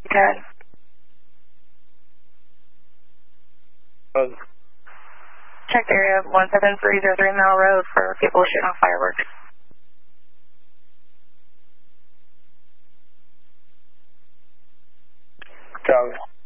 Good. Check area 17303 Mill Road for people shooting off fireworks. Copy.